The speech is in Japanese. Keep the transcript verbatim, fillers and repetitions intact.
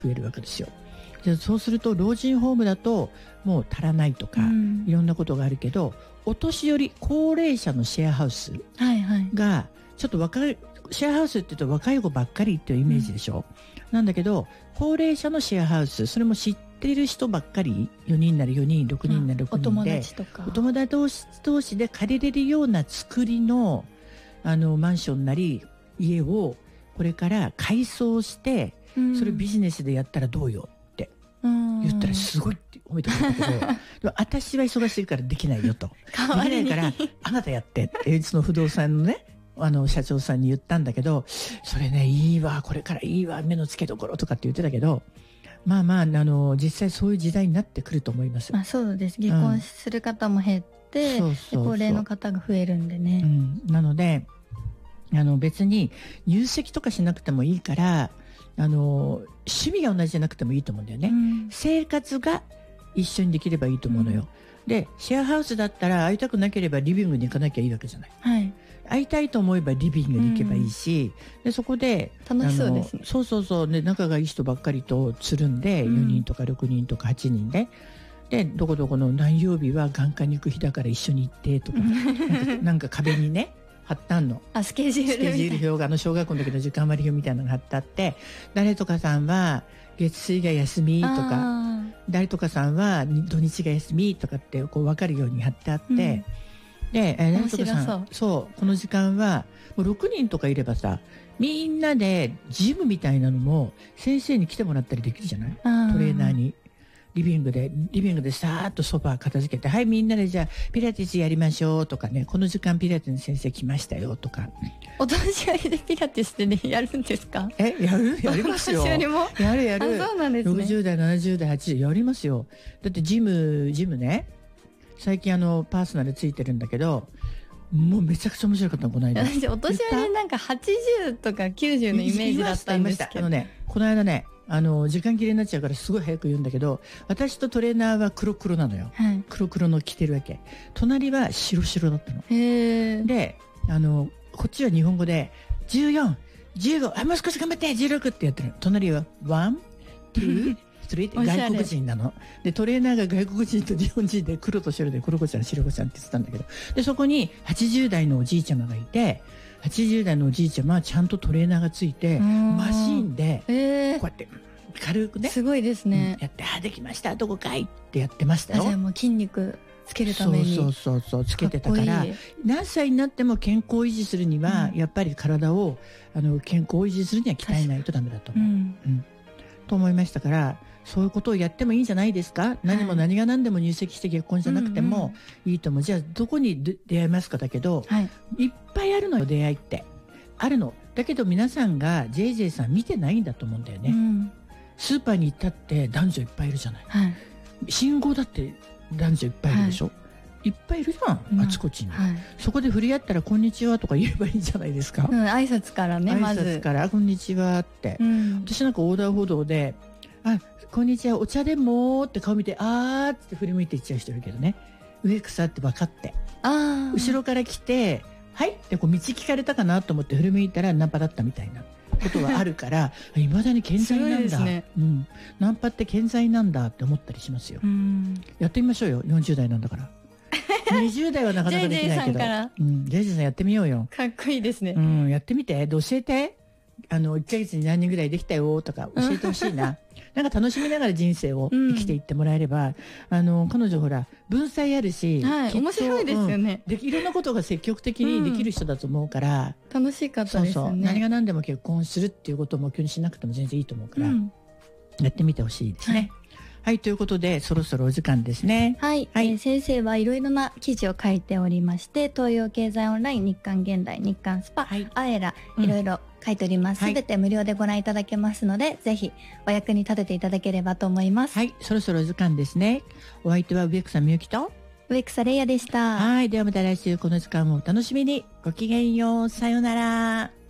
増えるわけですよ。でそうすると老人ホームだともう足らないとか、うん、いろんなことがあるけど、お年寄り高齢者のシェアハウスがちょっと若い、シェアハウスって言うと若い子ばっかりっていうイメージでしょ、うん、なんだけど高齢者のシェアハウス、それも知っている人ばっかり、よにんなりよにんろくにんなりろくにんで、お友達とかお友達同士同士で借りれるような作りのあのマンションなり家をこれから改装して、うん、それビジネスでやったらどうよって言ったらすごいって褒めてくれたけどでも私は忙しいからできないよとできないからあなたやってってうちの不動産のねあの社長さんに言ったんだけど、それねいいわ、これからいいわ、目の付けどころとかって言ってたけど、まあまあ、あの実際そういう時代になってくると思います。 あ、そうです。結婚する方も減って、うん、高齢の方が増えるんでね、 うん、なのであの別に入籍とかしなくてもいいから、あの趣味が同じじゃなくてもいいと思うんだよね、うん、生活が一緒にできればいいと思うのよ、うん、でシェアハウスだったら会いたくなければリビングに行かなきゃいいわけじゃない、はい、会いたいと思えばリビングに行けばいいし、うん、でそこで楽しそうですね。 そうそうそう、で仲がいい人ばっかりとつるんで、うん、よにんとかろくにんとかはちにんで、でどこどこの何曜日は眼科に行く日だから一緒に行ってとかなんか、なんか壁にね貼ってあんの。 あ、スケジュールスケジュール表があの小学校の時の時間割表みたいなのが貼ってあって、誰とかさんは月水が休みとか、誰とかさんは土日が休みとかってこう分かるように貼ってあって、うん、で、えー、誰とかさん、そうこの時間はもうろくにんとかいればさ、みんなでジムみたいなのも先生に来てもらったりできるじゃない、トレーナーに。リビングでリビングでさーっとソファー片付けて、はいみんなでじゃあピラティスやりましょうとかね、この時間ピラティス先生来ましたよとか。 お年寄りでピラティスってねやるんですか？ えやるやりますよ。 お年寄りもやるやる。 あ、そうなんですね。 ろくじゅう代ななじゅう代はちじゅう代やりますよ。だってジムジムね、最近あのパーソナルついてるんだけど、もうめちゃくちゃ面白かったのこの間。 私お年寄りなんかはちじゅうとかきゅうじゅうのイメージだったんですけど、 あのねこの間ね。あの時間切れになっちゃうからすごい早く言うんだけど、私とトレーナーは黒黒なのよ、はい、黒黒の着てるわけ。隣は白白だったの。へであのこっちは日本語でじゅうよん、じゅうご、あもう少し頑張ってじゅうろくってやってる。隣はワン、ツー、スリーって外国人なので、トレーナーが外国人と日本人で黒と白で黒子ちゃん白子ちゃんって言ってたんだけど、でそこにはちじゅう代のおじいちゃまがいて、はちじゅう代のおじいちゃまはちゃんとトレーナーがついてマシーンでこうやって軽くね、 すごいですね、 うん、やって、あできましたどこかいってやってましたよ。 じゃあもう筋肉つけるためにそうそうそうつけてたから、何歳になっても健康を維持するには、うん、やっぱり体をあの健康を維持するには鍛えないとダメだと思う、うんうん、と思いましたから、そういうことをやってもいいんじゃないですか。何も何が何でも入籍して結婚じゃなくてもいいと思う、うんうん、じゃあどこに出会いますかだけど、はい、いっぱいあるのよ出会いってあるの。だけど皆さんが ジェイジェイ さん見てないんだと思うんだよね、うん、スーパーに行ったって男女いっぱいいるじゃない、はい、信号だって男女いっぱいいるでしょ、はい、いっぱいいるじゃん、うん、あちこちに、はい、そこで触れ合ったらこんにちはとか言えばいいんじゃないですか、うん、 挨拶からね、まず挨拶からこんにちはって、うん、私なんか横断歩道であこんにちはお茶でもって顔見てあーって振り向いていっちゃう人いるけどね、植草って分かって、あ後ろから来てはいってこう道聞かれたかなと思って振り向いたらナンパだったみたいなことはあるからいまだに健在なんだ、ね、うん、ナンパって健在なんだって思ったりしますよ。うんやってみましょうよ、よんじゅう代なんだからにじゅう代はなかなかできないけどジェイジェイさんから、うん、ジェイジェイさんやってみようよ。 かっこいいですね、 うん、やってみて教えて、あのいっかげつに何人ぐらいできたよとか教えてほしいななんか楽しみながら人生を生きていってもらえれば、うん、あの彼女ほら文才あるし、 はい、面白いですよね、 うん、でいろんなことが積極的にできる人だと思うから、 うん、楽しかったですよね。そうそう何が何でも結婚するっていうことを目標にしなくても全然いいと思うから、うん、やってみてほしいですね、はいはい、ということでそろそろお時間ですね。 はい、はいえー、先生はいろいろな記事を書いておりまして、東洋経済オンライン、日刊現代、日刊スパ、はい、アエラ、いろいろ書いております。すべ、うん、て無料でご覧いただけますので、ぜひお役に立てていただければと思います。 はい、そろそろお時間ですね。お相手は植草みゆきと植草玲也でした。 はい、ではまた来週この時間もお楽しみに。ごきげんよう、さようなら。